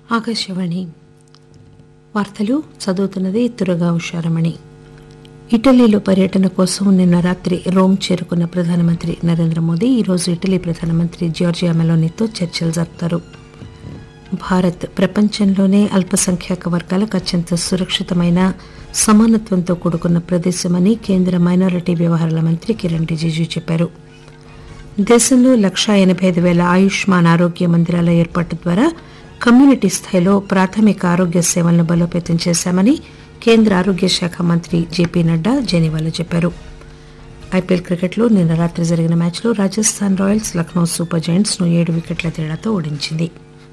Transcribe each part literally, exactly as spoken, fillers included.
ఆకాశవాణి వార్తలు చదువుతున్నది తురగా ఉషారమణి. ఇటలీలో పర్యటన కోసం నిన్న రాత్రి రోమ్ చేరుకున్న ప్రధానమంత్రి నరేంద్ర మోదీ ఈరోజు ఇటలీ ప్రధానమంత్రి జార్జియా మెలోనీతో చర్చలు జరుపుతారు. భారత్ ప్రపంచంలోనే అల్పసంఖ్యాక వర్గాలకు అత్యంత సురక్షితమైన సమానత్వంతో కూడుకున్న ప్రదేశమని కేంద్ర మైనారిటీ వ్యవహారాల మంత్రి కిరణ్ రిజిజు చెప్పారు. దేశంలో లక్షా ఎనబై ఐదు పేల ఆయుష్మాన్ ఆరోగ్య మందిరాల ఏర్పాటు ద్వారా కమ్యూనిటీ స్థాయిలో ప్రాథమిక ఆరోగ్య సేవలను బలోపేతం చేశామని కేంద్ర ఆరోగ్య శాఖ మంత్రి జేపీ నడ్డా జెనీవాలో చెప్పారు. ఐపీఎల్ క్రికెట్లో నిన్న రాత్రి జరిగిన మ్యాచ్లో Rajasthan Royals Lucknow super giants ను ఏడు వికెట్ల తేడాతో ఓడించింది.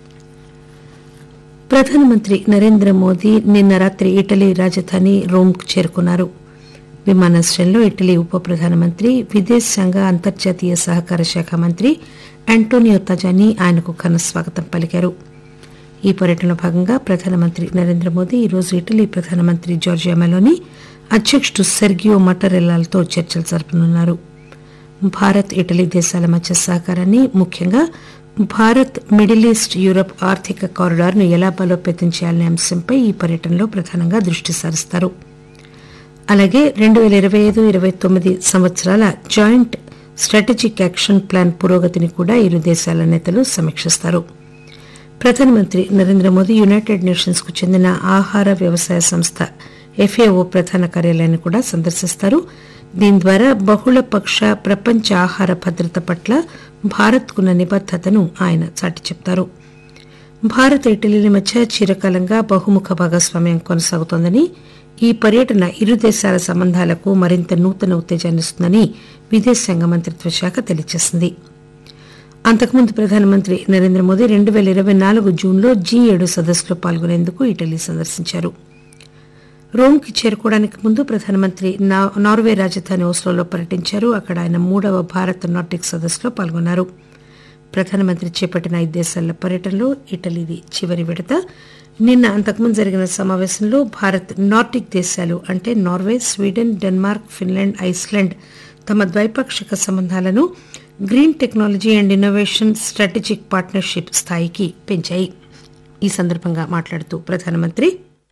ప్రధానమంత్రి నరేంద్ర మోదీ నిన్న రాత్రి ఇటలీ రాజధాని రోమ్ చేరుకున్నారు. విమానాశ్రయంలో ఇటలీ ఉప ప్రధానమంత్రి విదేశాంగ అంతర్జాతీయ సహకార శాఖ మంత్రి ఆంటోనియో తజానీ ఆయనకు ఘన స్వాగతం పలికారు. ఈ పర్యటనలో భాగంగా ప్రధానమంత్రి నరేంద్ర మోదీ ఈరోజు ఇటలీ ప్రధానమంత్రి జార్జియా మెలోనీ, అధ్యకుడు సెర్గియో మట్టరెల్లాలతో చర్చలు జరపనున్నారు. భారత్ ఇటలీ దేశాల మధ్య సహకారాన్ని, ముఖ్యంగా భారత్ మిడిల్ ఈస్ట్ యూరప్ ఆర్థిక కారిడార్ ను ఎలా బలోపేతం చేయాలనే అంశంపై ఈ పర్యటనలో ప్రధానంగా దృష్టి సారిస్తారు. అలాగే రెండు పేల ఇరవై ఐదు ఇరవై తొమ్మిది సంవత్సరాల జాయింట్ స్ట్రాటజిక్ యాక్షన్ ప్లాన్ పురోగతిని కూడా ఇరు దేశాల నేతలు సమీక్షిస్తారు. ప్రధానమంత్రి నరేంద్ర మోదీ యునైటెడ్ నేషన్స్ కు చెందిన ఆహార వ్యవసాయ సంస్థ ఎఫ్ఏఓ ప్రధాన కార్యాలయాన్ని కూడా సందర్శిస్తారు. దీని ద్వారా బహుళపక్ష ప్రపంచ ఆహార భద్రత పట్ల భారత్ కున్న నిబద్దతను ఆయన చాటి చెప్తారు. భారత్ ఇటలీల మధ్య చిరకాలంగా బహుముఖ భాగస్వామ్యం కొనసాగుతోందని, ఈ పర్యటన ఇరు దేశాల సంబంధాలకు మరింత నూతన ఉత్తేజాన్నిస్తుందని విదేశాంగ మంత్రిత్వ శాఖ తెలియజేసింది. అంతకుముందు ప్రధానమంత్రి నరేంద్ర మోదీ రెండు పేల ఇరవై నాలుగు జూన్లో జీ ఏడు సదస్సులో పాల్గొనేందుకు ఇటలీ సందర్శించారు. రోమ్ కి చేరుకోవడానికి ముందు ప్రధానమంత్రి నార్వే రాజధాని ఓస్లోలో పర్యటించారు. అక్కడ ఆయన మూడవ భారత్ నార్డిక్ సదస్సులో పాల్గొన్నారు. ప్రధానమంత్రి చేపట్టిన ఐదు దేశాల పర్యటనలో ఇటలీది చివరి విడత. నిన్న అంతకుముందు జరిగిన సమావేశంలో భారత్ నార్డిక్ దేశాలు అంటే Norway, Sweden, Denmark, Finland, Iceland తమ ద్వైపాక్షిక సంబంధాలను green technology and innovation strategic partnership స్థాయికి పెంచాయి. ఈ సందర్భంగా మాట్లాడుతూ ప్రధానమంత్రి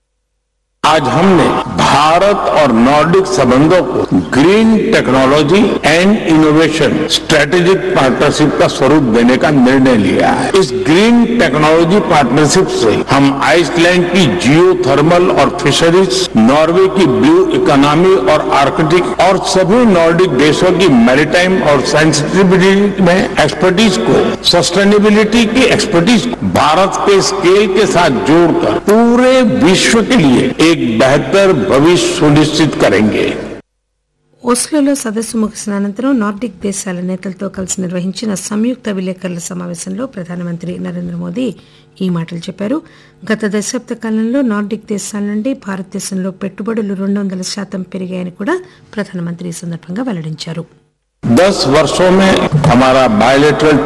आज हमने भारत और नॉर्डिक संबंधों को green technology and innovation strategic partnership का स्वरूप देने का निर्णय लिया है. इस ग्रीन टेक्नोलॉजी पार्टनरशिप से हम आइसलैंड की जियो थर्मल और फिशरीज, नॉर्वे की ब्लू इकोनॉमी और आर्कटिक और सभी नॉर्डिक देशों की मैरीटाइम और सेंसिटिविटी में एक्सपर्टीज को, सस्टेनेबिलिटी की एक्सपर्टीज को भारत के स्केल के साथ जोड़कर पूरे विश्व के लिए एक बेहतर भविष्य सुनिश्चित करेंगे. ఓస్లోలో సదస్సు ముగిసిన అనంతరం నార్డిక్ దేశాల నేతలతో కలిసి నిర్వహించిన సంయుక్త విలేకరుల సమావేశంలో ప్రధానమంత్రి నరేంద్ర మోదీ ఈ మాటలు చెప్పారు. గత దశాబ్ద కాలంలో నార్డిక్ దేశాల నుండి భారతదేశంలో పెట్టుబడులు రెండు వందల శాతం పెరిగాయని కూడా ప్రధానమంత్రి ఈ సందర్భంగా వెల్లడించారు. दस वर्षों में हमारा बायलैटरल